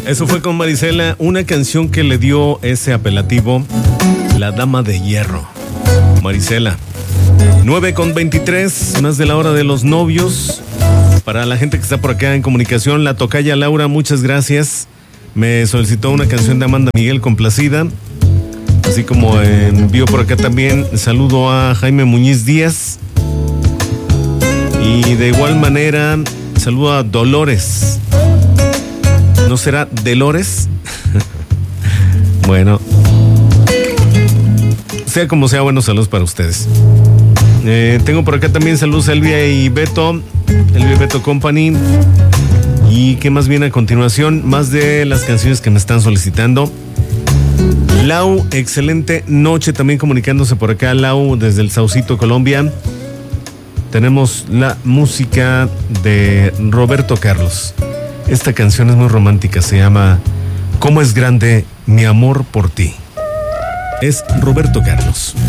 Eso fue con Marisela, una canción que le dio ese apelativo, La Dama de Hierro. Marisela. 9:23, más de la hora de los novios. Para la gente que está por acá en comunicación, la tocaya Laura, muchas gracias. Me solicitó una canción de Amanda Miguel, Complacida. Así como envió por acá también saludo a Jaime Muñiz Díaz. Y de igual manera, saludo a Dolores. ¿No será Delores? Bueno, sea como sea, buenos saludos para ustedes. Tengo por acá también saludos a Elvia y Beto Company. Y qué más viene a continuación, más de las canciones que me están solicitando. Lau, excelente noche, también comunicándose por acá, Lau, desde el Saucito, Colombia. Tenemos la música de Roberto Carlos. Esta canción es muy romántica, se llama ¿Cómo es grande mi amor por ti? Es Roberto Carlos.